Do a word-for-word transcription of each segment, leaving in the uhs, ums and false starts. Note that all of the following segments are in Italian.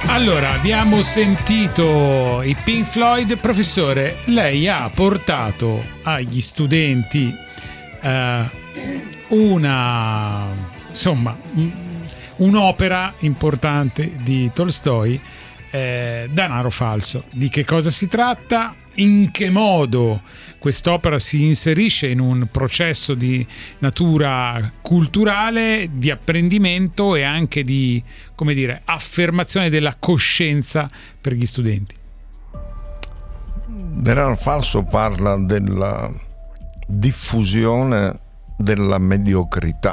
Allora, abbiamo sentito i Pink Floyd. Professore, lei ha portato agli studenti eh, una, insomma, un'opera importante di Tolstoj, eh, Danaro falso. Di che cosa si tratta? In che modo quest'opera si inserisce in un processo di natura culturale, di apprendimento e anche di, come dire, affermazione della coscienza per gli studenti? Denaro falso parla della diffusione della mediocrità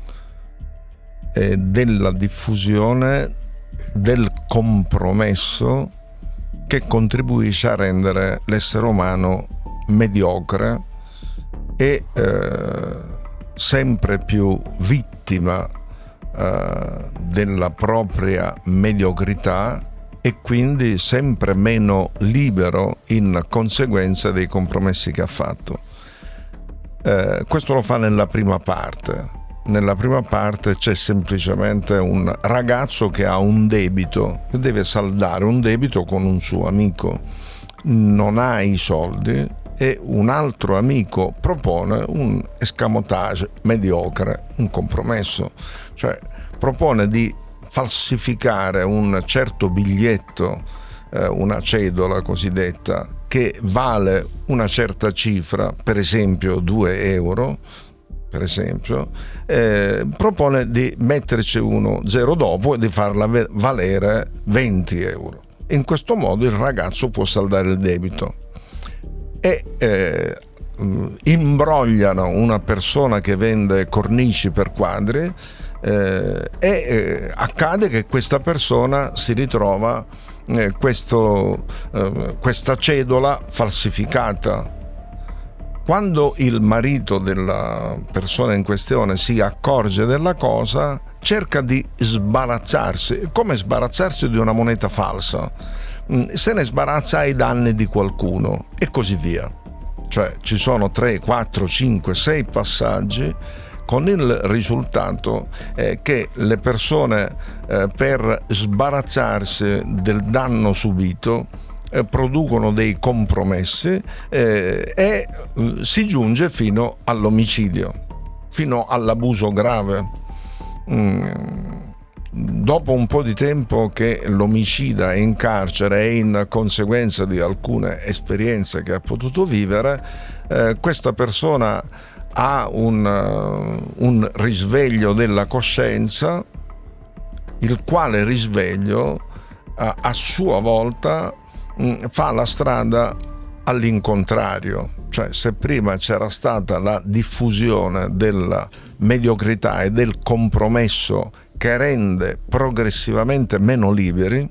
e della diffusione del compromesso che contribuisce a rendere l'essere umano mediocre e eh, sempre più vittima eh, della propria mediocrità e quindi sempre meno libero in conseguenza dei compromessi che ha fatto. Eh, questo lo fa nella prima parte. Nella prima parte c'è semplicemente un ragazzo che ha un debito, che deve saldare un debito con un suo amico, non ha i soldi e un altro amico propone un escamotage mediocre, un compromesso, cioè propone di falsificare un certo biglietto, eh, una cedola cosiddetta, che vale una certa cifra, per esempio due euro, per esempio, eh, propone di metterci uno zero dopo e di farla valere venti euro. In questo modo il ragazzo può saldare il debito e eh, imbrogliano una persona che vende cornici per quadri eh, e eh, accade che questa persona si ritrova eh, questo, eh, questa cedola falsificata. Quando il marito della persona in questione si accorge della cosa, cerca di sbarazzarsi. Come sbarazzarsi di una moneta falsa? Se ne sbarazza ai danni di qualcuno e così via. Cioè ci sono tre, quattro, cinque, sei passaggi con il risultato eh, che le persone eh, per sbarazzarsi del danno subito Eh, producono dei compromessi eh, e eh, si giunge fino all'omicidio, fino all'abuso grave. Mm. Dopo un po' di tempo che l'omicida è in carcere e in conseguenza di alcune esperienze che ha potuto vivere, eh, questa persona ha un, uh, un risveglio della coscienza, il quale risveglio uh, a sua volta fa la strada all'incontrario, cioè se prima c'era stata la diffusione della mediocrità e del compromesso che rende progressivamente meno liberi,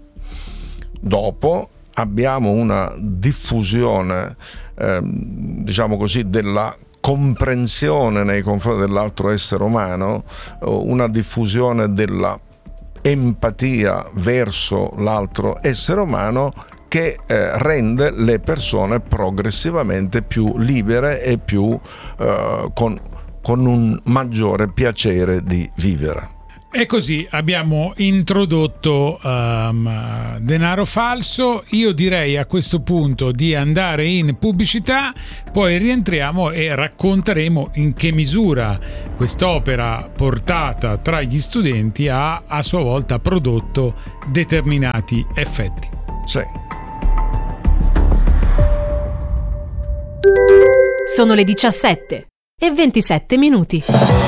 dopo abbiamo una diffusione eh, diciamo così della comprensione nei confronti dell'altro essere umano, una diffusione della empatia verso l'altro essere umano che eh, rende le persone progressivamente più libere e più eh, con, con un maggiore piacere di vivere. E così abbiamo introdotto um, Denaro falso. Io direi a questo punto di andare in pubblicità, poi rientriamo e racconteremo in che misura quest'opera portata tra gli studenti ha a sua volta prodotto determinati effetti. Sì. Sono le diciassette e ventisette minuti.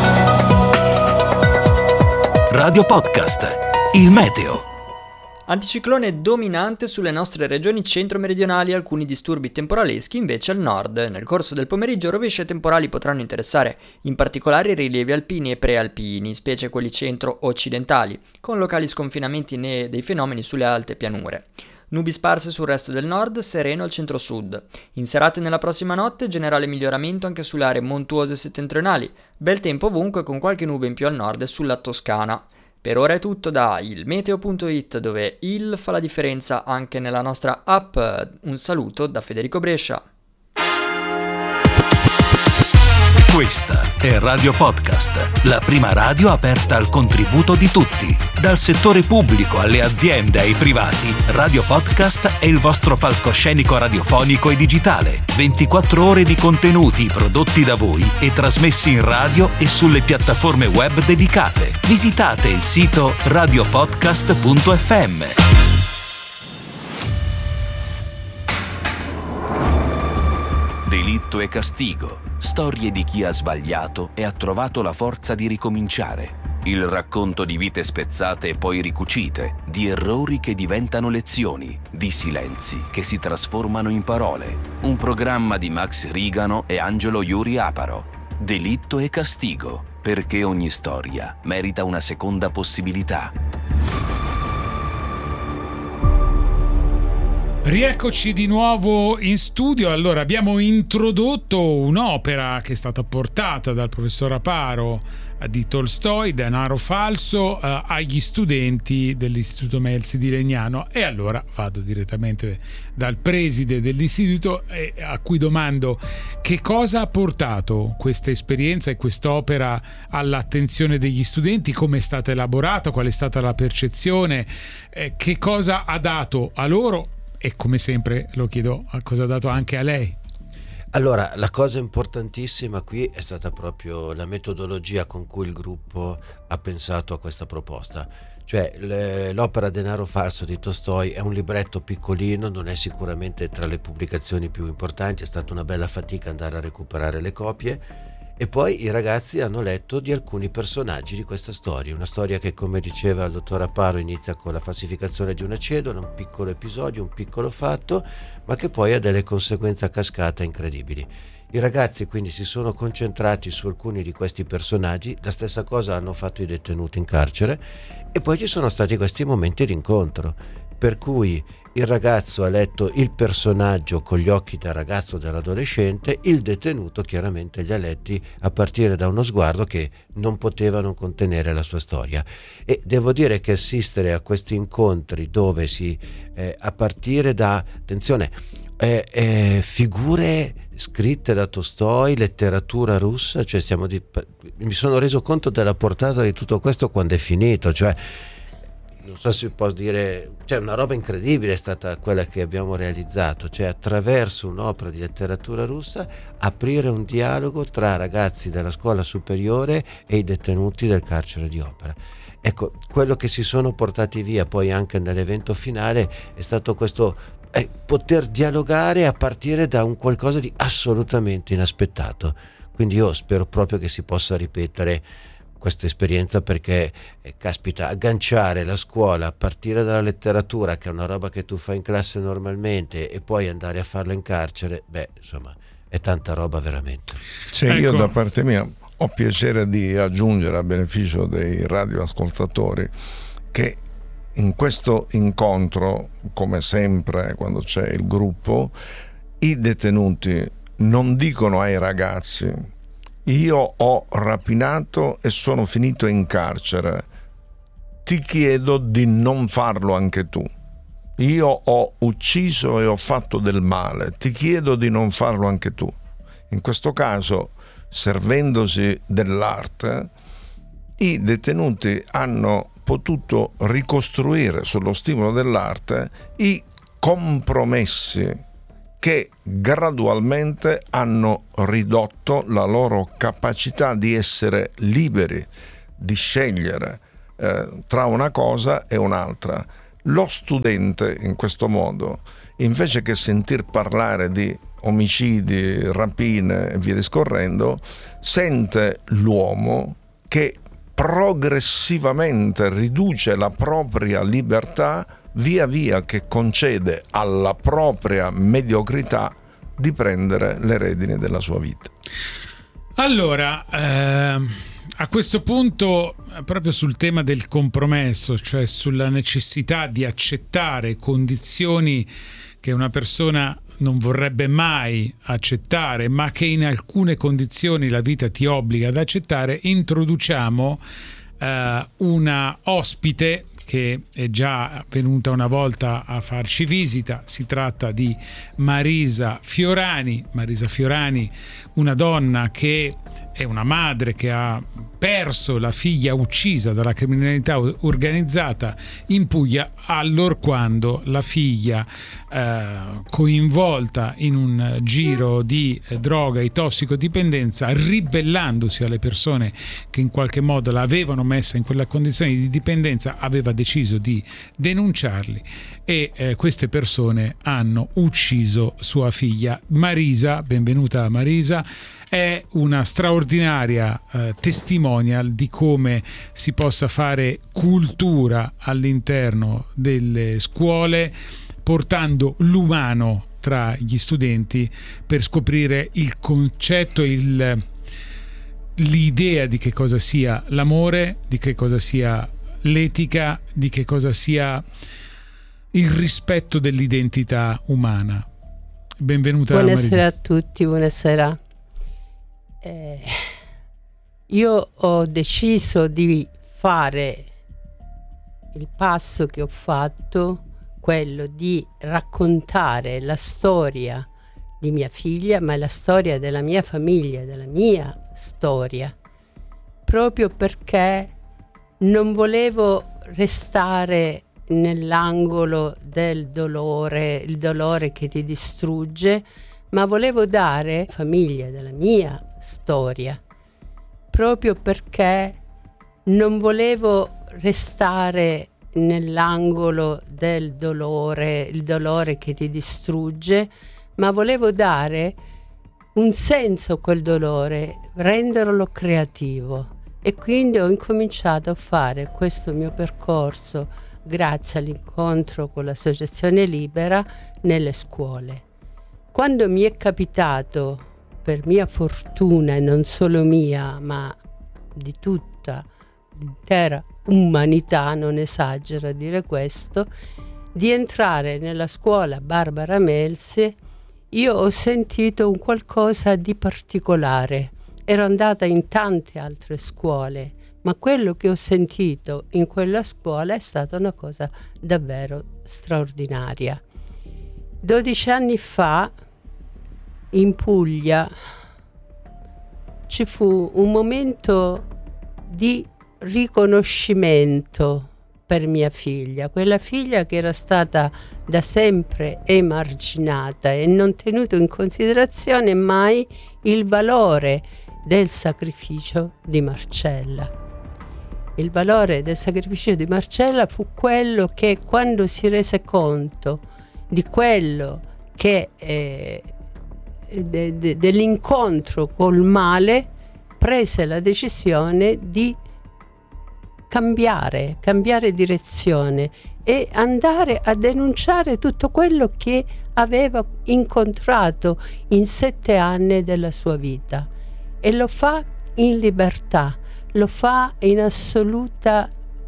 Radio Podcast, il meteo. Anticiclone dominante sulle nostre regioni centro-meridionali, alcuni disturbi temporaleschi invece al nord. Nel corso del pomeriggio rovesci temporali potranno interessare in particolare i rilievi alpini e prealpini, specie quelli centro-occidentali, con locali sconfinamenti ne- dei fenomeni sulle alte pianure. Nubi sparse sul resto del nord, sereno al centro-sud. In serate nella prossima notte, generale miglioramento anche sulle aree montuose settentrionali. Bel tempo ovunque con qualche nube in più al nord e sulla Toscana. Per ora è tutto da il meteo punto it, dove il fa la differenza anche nella nostra app. Un saluto da Federico Brescia. Questa è Radio Podcast, la prima radio aperta al contributo di tutti. Dal settore pubblico alle aziende ai privati, Radio Podcast è il vostro palcoscenico radiofonico e digitale. ventiquattro ore di contenuti prodotti da voi e trasmessi in radio e sulle piattaforme web dedicate. Visitate il sito radiopodcast punto effe emme. Delitto e castigo. Storie di chi ha sbagliato e ha trovato la forza di ricominciare. Il racconto di vite spezzate e poi ricucite, di errori che diventano lezioni, di silenzi che si trasformano in parole. Un programma di Max Rigano e Angelo Iuri Aparo. Delitto e castigo, perché ogni storia merita una seconda possibilità. Rieccoci di nuovo in studio. Allora, abbiamo introdotto un'opera che è stata portata dal professor Aparo di Tolstoi, Denaro falso, eh, agli studenti dell'Istituto Melzi di Legnano. E allora vado direttamente dal preside dell'istituto, eh, a cui domando che cosa ha portato questa esperienza e quest'opera all'attenzione degli studenti, come è stata elaborata, qual è stata la percezione, eh, che cosa ha dato a loro. E come sempre lo chiedo, a cosa ha dato anche a lei? Allora, la cosa importantissima qui è stata proprio la metodologia con cui il gruppo ha pensato a questa proposta. Cioè, le, l'opera Denaro falso di Tolstoi è un libretto piccolino, non è sicuramente tra le pubblicazioni più importanti, è stata una bella fatica andare a recuperare le copie. E poi i ragazzi hanno letto di alcuni personaggi di questa storia, una storia che, come diceva il dottor Aparo, inizia con la falsificazione di una cedola, un piccolo episodio, un piccolo fatto, ma che poi ha delle conseguenze a cascata incredibili. I ragazzi quindi si sono concentrati su alcuni di questi personaggi, la stessa cosa hanno fatto i detenuti in carcere, e poi ci sono stati questi momenti di incontro, per cui il ragazzo ha letto il personaggio con gli occhi del ragazzo, dell'adolescente, il detenuto chiaramente li ha letti a partire da uno sguardo che non poteva non contenere la sua storia. E devo dire che assistere a questi incontri dove si, eh, a partire da, attenzione, eh, eh, figure scritte da Tolstoi, letteratura russa, cioè siamo di, mi sono reso conto della portata di tutto questo quando è finito, cioè non so se si può dire, cioè una roba incredibile è stata quella che abbiamo realizzato, cioè attraverso un'opera di letteratura russa aprire un dialogo tra ragazzi della scuola superiore e i detenuti del carcere di Opera. Ecco, quello che si sono portati via poi anche nell'evento finale è stato questo eh, poter dialogare a partire da un qualcosa di assolutamente inaspettato. Quindi io spero proprio che si possa ripetere questa esperienza, perché eh, caspita, agganciare la scuola a partire dalla letteratura, che è una roba che tu fai in classe normalmente, e poi andare a farla in carcere, beh, insomma, è tanta roba veramente. Sì, ecco. Io da parte mia ho piacere di aggiungere, a beneficio dei radioascoltatori, che in questo incontro, come sempre quando c'è il gruppo, i detenuti non dicono ai ragazzi: io ho rapinato e sono finito in carcere, ti chiedo di non farlo anche tu. Io ho ucciso e ho fatto del male, ti chiedo di non farlo anche tu. In questo caso, servendosi dell'arte, i detenuti hanno potuto ricostruire sullo stimolo dell'arte i compromessi che gradualmente hanno ridotto la loro capacità di essere liberi, di scegliere eh, tra una cosa e un'altra. Lo studente, in questo modo, invece che sentir parlare di omicidi, rapine e via discorrendo, sente l'uomo che progressivamente riduce la propria libertà via via che concede alla propria mediocrità di prendere le redini della sua vita. Allora, eh, a questo punto, proprio sul tema del compromesso, cioè sulla necessità di accettare condizioni che una persona non vorrebbe mai accettare, ma che in alcune condizioni la vita ti obbliga ad accettare, introduciamo eh, una ospite che è già venuta una volta a farci visita. Si tratta di Marisa Fiorani. Marisa Fiorani, una donna che è una madre che ha perso la figlia uccisa dalla criminalità organizzata in Puglia, allorquando la figlia eh, coinvolta in un giro di eh, droga e tossicodipendenza, ribellandosi alle persone che in qualche modo l'avevano messa in quella condizione di dipendenza, aveva deciso di denunciarli e eh, queste persone hanno ucciso sua figlia. Marisa, benvenuta Marisa, è una straordinaria eh, testimonial di come si possa fare cultura all'interno delle scuole, portando l'umano tra gli studenti per scoprire il concetto, il, l'idea di che cosa sia l'amore, di che cosa sia l'etica, di che cosa sia il rispetto dell'identità umana. Benvenuta Buonasera Marisa. a tutti, buonasera. Eh, io ho deciso di fare il passo che ho fatto, quello di raccontare la storia di mia figlia, ma la storia della mia famiglia, della mia storia, proprio perché non volevo restare nell'angolo del dolore, il dolore che ti distrugge, ma volevo dare famiglia della mia storia, proprio perché non volevo restare nell'angolo del dolore, il dolore che ti distrugge, ma volevo dare un senso a quel dolore, renderlo creativo. E quindi ho incominciato a fare questo mio percorso grazie all'incontro con l'Associazione Libera nelle scuole. Quando mi è capitato, per mia fortuna, e non solo mia, ma di tutta l'intera umanità, non esagero a dire questo, di entrare nella scuola Barbara Melzi, io ho sentito un qualcosa di particolare. Ero andata in tante altre scuole, ma quello che ho sentito in quella scuola è stata una cosa davvero straordinaria. Dodici anni fa, in Puglia, ci fu un momento di riconoscimento per mia figlia, quella figlia che era stata da sempre emarginata e non tenuto in considerazione mai il valore del sacrificio di Marcella. Il valore del sacrificio di Marcella fu quello che, quando si rese conto di quello che eh, de, de, dell'incontro col male, prese la decisione di cambiare, cambiare direzione e andare a denunciare tutto quello che aveva incontrato in sette anni della sua vita. E lo fa in libertà, lo fa in assoluta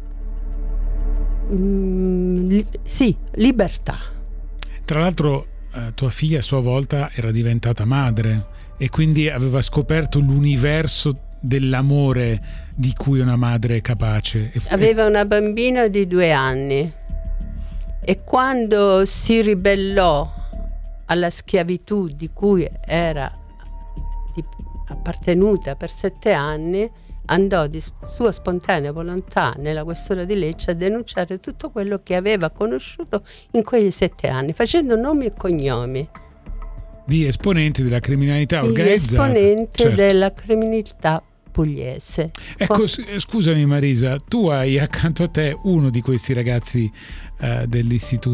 mm, li, sì, libertà. Tra l'altro eh, tua figlia a sua volta era diventata madre e quindi aveva scoperto l'universo dell'amore di cui una madre è capace. Aveva una bambina di due anni e quando si ribellò alla schiavitù di cui era di, appartenuta per sette anni, andò di sua spontanea volontà nella questura di Lecce a denunciare tutto quello che aveva conosciuto in quegli sette anni, facendo nomi e cognomi di esponenti della criminalità di organizzata. esponenti certo. della criminalità pugliese. Ecco, scusami Marisa, tu hai accanto a te uno di questi ragazzi eh, dell'istituto